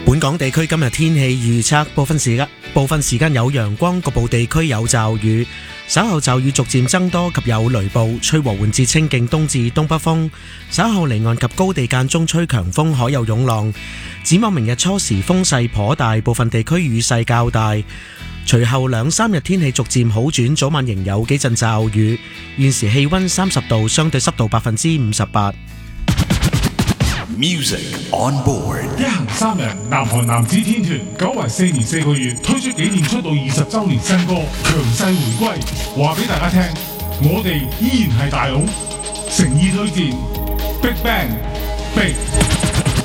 本港地區今日天氣預測，部分時間有陽光，局部地區有驟雨，稍後驟雨逐漸增多及有雷暴，吹和緩至清勁東至東北風，稍後離岸及高地間中吹強風，海有湧浪。展望明日初時風勢頗大，部分地區雨勢較大，隨後2-3日天氣逐漸好轉，早晚仍有幾陣驟雨。現時氣溫30度，相對濕度58%。 Music on board， 一行3人，南韓男子天團久違4年4個月，推出紀念出道20週年新歌《強勢回歸》，話俾大家聽，我哋依然係大佬，誠意推薦 Big Bang Big。